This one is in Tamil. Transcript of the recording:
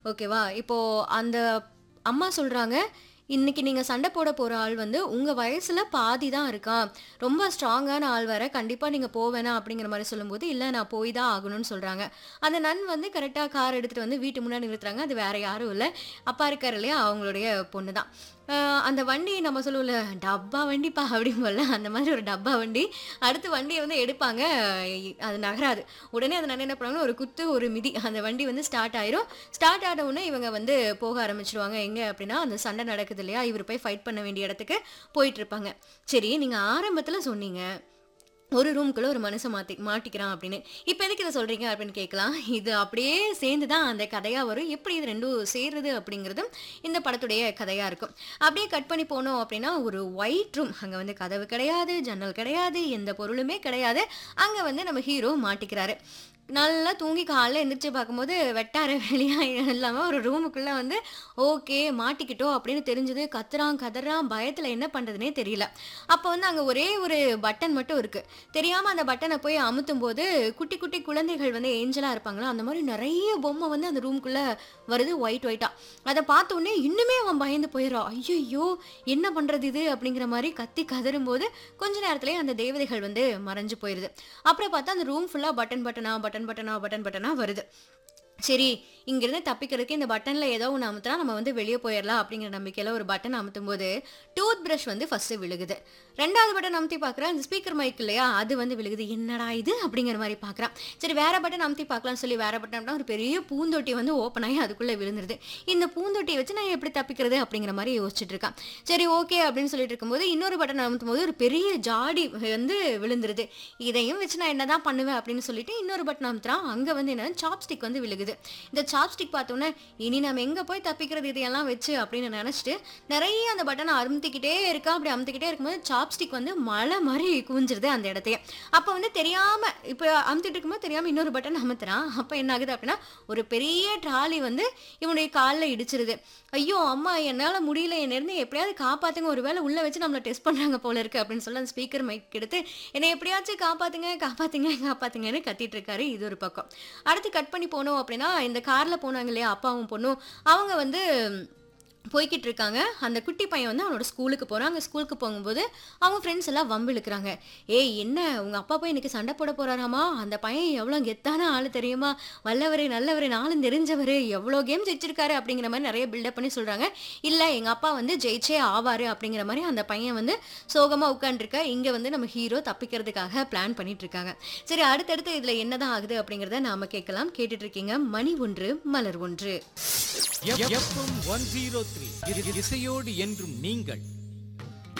ஓகேவா? இப்போ அந்த அம்மா சொல்றாங்க, "இன்னைக்கு நீங்க சண்டை போட போற ஆள் வந்து உங்க வயசுல பாதி தான் இருக்கான். ரொம்ப ஸ்ட்ராங்கான ஆள் வேற. கண்டிப்பா நீங்க வேணாம்." அப்படிங்கிற மாரி சொல்லும்போது, "இல்ல நான் போய் தான் ஆகணும்னு" சொல்றாங்க. அந்த நன் வந்து கரெக்ட்டா கார் எடுத்துட்டு வந்து வீட்டு முன்னாடி நிறுத்துறாங்க. அது வேற யாரும் இல்ல. அப்பா இருக்காரு இல்லையா? அவங்களுடைய பொண்ணு தான். அ அந்த வண்டி நம்ம சொல்லுவோம்ல, "டப்பா வண்டிப்பா" அப்படிம்போம்ல, அந்த மாதிரி ஒரு டப்பா வண்டி. அடுத்து வண்டிய வந்து எடுப்பாங்க. அது நகராது. உடனே அந்த நன் என்ன பண்ணுவாங்கன்னா, ஒரு குத்து, ஒரு மிதி. அந்த வண்டி வந்து ஸ்டார்ட் ஆயிரும். ஸ்டார்ட் ஆன உடனே இவங்க வந்து போக ஆரம்பிச்சுருவாங்க. எங்க அப்படின்னா, அந்த சண்டை நடக்குது இல்லையா? இவரு போய் ஃபைட் பண்ண வேண்டிய இடத்துக்கு போயிட்டுருப்பாங்க. சரி, நீங்க ஆரம்பத்துல சொன்னீங்க. ஒரு ரூம்க்குள்ள ஒரு மனுஷன் மாட்டிக்கிறான் அப்படின்னு. இப்ப எதுக்கு இத சொல்றீங்க அப்படின்னு கேட்கலாம். இது அப்படியே சேர்ந்து தான் அந்த கதையா வரும். எப்படி இது 2ம் சேருது அப்படிங்கிறதும் இந்த படத்துடைய கதையா இருக்கும். அப்படியே கட் பண்ணி போனோம் அப்படின்னா, ஒரு ஒயிட் ரூம். அங்க வந்து கதவு கிடையாது, ஜன்னல் கிடையாது, எந்த பொருளுமே கிடையாது. அங்க வந்து நம்ம ஹீரோ மாட்டிக்கிறாரு. நல்லா தூங்கி காலைல எந்திரிச்சு பார்க்கும்போது, வெட்டார வெளியா இல்லாம ஒரு ரூமுக்குள்ள வந்து, ஓகே மாட்டிக்கிட்டோம் அப்படின்னு தெரிஞ்சது. கத்துறான், கதறான். பயத்துல என்ன பண்றதுன்னே தெரியல. அப்ப வந்து அங்க ஒரே ஒரு பட்டன் மட்டும் இருக்கு. தெரியாம அந்த பட்டன போய் அமுத்தும்போது, குட்டி குட்டி குழந்தைகள் வந்து ஏஞ்சலா இருப்பாங்கல்ல, அந்த மாரி நெறைய பொம்மை வந்து அந்த ரூம்க்குள்ள வருது ஒயிட்டா. அத பார்த்த உடனே இன்னுமே அவன் பயந்து போயிர்றான். "ஐய்யய்யோ! என்ன பண்றது இது?" அப்படிங்கிற மாரி கத்தி கதறும்போது, கொஞ்ச நேரத்திலேயே அந்த தேவதைகள் வந்து மறைஞ்சு போயிருது. அப்புறம் பார்த்தா அந்த ரூம் ஃபுல்லா பட்டன் பட்டனா வருது. சரி, இங்கிருந்து தப்பிக்கிறதுக்கு இந்த பட்டன்ல ஏதோ ஒண்ணு அமுத்துனா நம்ம வந்து வெளிய போயிரலாம் அப்படிங்கிற நம்பிக்கையில ஒரு பட்டன் அமுத்தும்போது, டூத் பிரஷ் வந்து ஃபர்ஸ்ட்டு விழுகுது. 2வது பட்டன் அமுத்தி பார்க்குறேன், இந்த ஸ்பீக்கர் மைக் இல்லையா? அது வந்து விழுகுது. என்னடா இது? அப்படிங்கிற மாரி பார்க்குறான். சரி வேற பட்டன் அமுத்தி பார்க்கலாம்னு சொல்லி வேற பட்டன் அமுத்துனா ஒரு பெரிய பூந்தொட்டி வந்து ஓப்பன் ஆகி அதுக்குள்ள விழுந்துருது. இந்த பூந்தொட்டிய வச்சு நான் எப்படி தப்பிக்கிறது? அப்படிங்கிற மாரி யோசிச்சுட்டு இருக்கான். சரி ஓகே அப்படின்னு சொல்லிட்டு இருக்கும்போது, இன்னொரு பட்டன் அமுத்தும்போது ஒரு பெரிய ஜாடி வந்து விழுந்துருது. இதையும் வச்சு நான் என்னதான் பண்ணுவேன் அப்படின்னு சொல்லிட்டு இன்னொரு பட்டன் அமுத்துறான். அங்க வந்து என்னன்னா சாப்ஸ்டிக் வந்து விழுகுது. இந்த சாப்ஸ்டிக் பார்த்தோன்னே, இனி நம்ம எங்க போய் தப்பிக்கிறது இதையெல்லாம் வச்சு அப்படின்னு நினைச்சுட்டு, நெறைய அந்த பட்டன அமுத்திக்கிட்டே இருக்கான். அப்படி அமுத்திக்கிட்டே இருக்கும்போது சாப்ஸ்டிக் வந்து மலை மாரி குவிஞ்சிருது அந்த இடத்தையே. அப்ப வந்து தெரியாம இப்ப அமுத்திட்டு இருக்கும்போது தெரியாம இன்னொரு பட்டன் அமுத்துறான். அப்ப என்ன ஆகுது அப்படின்னா, ஒரு பெரிய ட்ராலி வந்து இவனுடைய கால்ல இடிச்சிருது. ஐயோ! அம்மா என்னால முடியல. என்னைருந்து எப்படியாவது காப்பாத்துங்க. ஒரு வேளை உள்ள வச்சு நம்மள டெஸ்ட் பண்றாங்க போல இருக்கு அப்படின்னு சொல்லி அந்த ஸ்பீக்கர் மைக் எடுத்து, என்னை எப்படியாச்சும் காப்பாத்துங்க, காப்பாத்துங்க, காப்பாத்துங்கன்னு கத்திட்டு இருக்காரு. இது ஒரு பக்கம். அடுத்து கட் பண்ணி போனோம் அப்படின்னா, இந்த கார்ல போனாங்க இல்லையா? அப்பாவும் பொண்ணும். அவங்க வந்து போய்க்கிட்டு இருக்காங்க. அந்த குட்டி பையன் வந்து அவனோட ஸ்கூலுக்கு போறான். அங்க ஸ்கூலுக்கு போகும்போது, அவங்க ஃப்ரெண்ட்ஸ் எல்லாம் வம்பு இழுக்குறாங்க. "ஏய் என்ன உங்க அப்பா போய் இன்னைக்கு சண்டை போட போறாராமா? அந்த பையன் எவ்வளோ கெத்தான ஆளு தெரியுமா? வல்லவரு, நல்லவரு, நாளும் தெரிஞ்சவரு, எவ்வளோ கேம் ஜெயிச்சிருக்காரு." அப்படிங்கிற மாரி நெறைய பில்டப் பண்ணி சொல்றாங்க. "இல்ல எங்க அப்பா வந்து ஜெயிச்சே ஆவாரு." அப்படிங்கிற மாரி அந்த பையன் வந்து சோகமா உட்கார்ந்துருக்க. இங்க வந்து நம்ம ஹீரோ தப்பிக்கிறதுக்காக பிளான் பண்ணிட்டு இருக்காங்க. சரி அடுத்தடுத்து இதுல என்னதான் ஆகுது அப்படிங்கிறத நாம கேட்கலாம். கேட்டுட்டு இருக்கீங்க. மணி ஒன்று மலர் ஒன்று. எஃப்எம் 103 இசையோடு என்றும் நீங்கள்